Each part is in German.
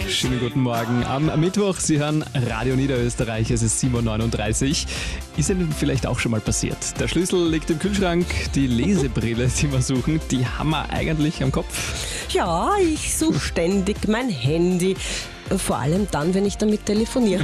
Schönen guten Morgen. Am Mittwoch, Sie hören Radio Niederösterreich, es ist 7.39 Uhr. Ist Ihnen vielleicht auch schon mal passiert? Der Schlüssel liegt im Kühlschrank, die Lesebrille, die wir suchen, die haben wir eigentlich am Kopf. Ja, ich suche ständig mein Handy. Vor allem dann, wenn ich damit telefoniere.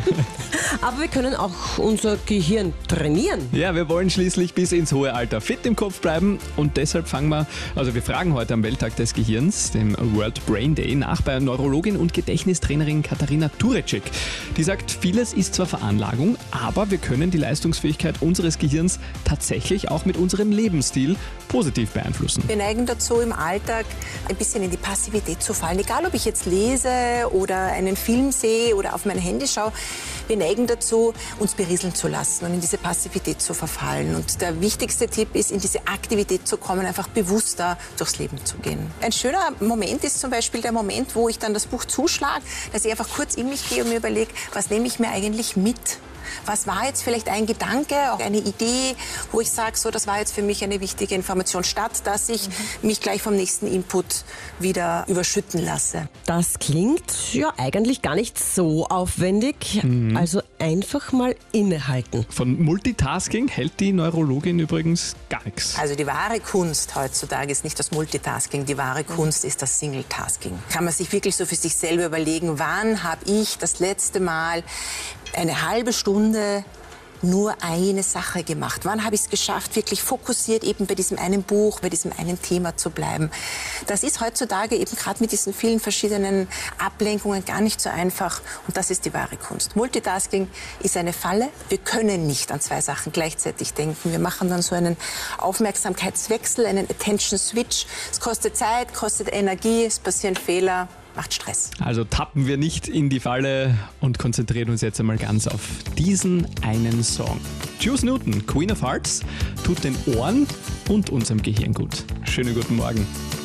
Aber wir können auch unser Gehirn trainieren. Ja, wir wollen schließlich bis ins hohe Alter fit im Kopf bleiben und deshalb wir fragen heute am Welttag des Gehirns, dem World Brain Day, nach bei Neurologin und Gedächtnistrainerin Katharina Turecek. Die sagt, vieles ist zwar Veranlagung, aber wir können die Leistungsfähigkeit unseres Gehirns tatsächlich auch mit unserem Lebensstil positiv beeinflussen. Wir neigen dazu, im Alltag ein bisschen in die Passivität zu fallen. Egal, ob ich jetzt lese oder einen Film sehe oder auf mein Handy schaue, wir neigen dazu, uns berieseln zu lassen und in diese Passivität zu verfallen. Und der wichtigste Tipp ist, in diese Aktivität zu kommen, einfach bewusster durchs Leben zu gehen. Ein schöner Moment ist zum Beispiel der Moment, wo ich dann das Buch zuschlage, dass ich einfach kurz in mich gehe und mir überlege, was nehme ich mir eigentlich mit? Was war jetzt vielleicht ein Gedanke, auch eine Idee, wo ich sage, so, das war jetzt für mich eine wichtige Information, statt dass ich mich gleich vom nächsten Input wieder überschütten lasse. Das klingt ja eigentlich gar nicht so aufwendig. Also einfach mal innehalten. Von Multitasking hält die Neurologin übrigens gar nichts. Also die wahre Kunst heutzutage ist nicht das Multitasking, die wahre Kunst ist das Single-Tasking. Kann man sich wirklich so für sich selber überlegen, wann habe ich das letzte Mal eine halbe Stunde nur eine Sache gemacht? Wann habe ich es geschafft, wirklich fokussiert eben bei diesem einen Buch, bei diesem einen Thema zu bleiben? Das ist heutzutage eben gerade mit diesen vielen verschiedenen Ablenkungen gar nicht so einfach und das ist die wahre Kunst. Multitasking ist eine Falle. Wir können nicht an zwei Sachen gleichzeitig denken. Wir machen dann so einen Aufmerksamkeitswechsel, einen Attention Switch. Es kostet Zeit, kostet Energie, es passieren Fehler. Macht Stress. Also tappen wir nicht in die Falle und konzentrieren uns jetzt einmal ganz auf diesen einen Song. Juice Newton, Queen of Hearts, tut den Ohren und unserem Gehirn gut. Schönen guten Morgen.